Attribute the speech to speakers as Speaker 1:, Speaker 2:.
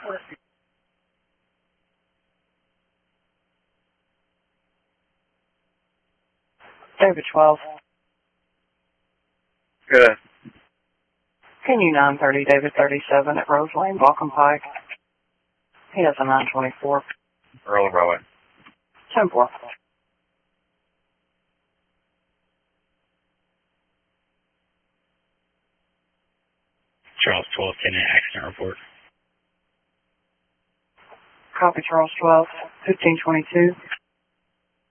Speaker 1: David 12.
Speaker 2: Good.
Speaker 1: Kenny 930, David 37 at Rose Lane, Balkan Pike. He has a 924.
Speaker 2: Earl Rowan.
Speaker 1: 10-4.
Speaker 3: Charles 12, 10 accident report.
Speaker 1: Copy Charles 12, 1522.